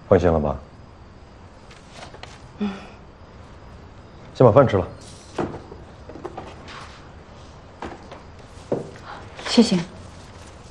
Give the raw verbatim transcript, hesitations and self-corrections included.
放心了吧？嗯。先把饭吃了。 谢谢。